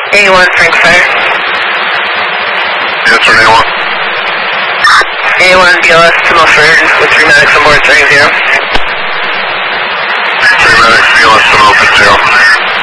A1 Frank Fire. Yes, sir, A1. A1 BLS to Milford with 3 medics on board, 30.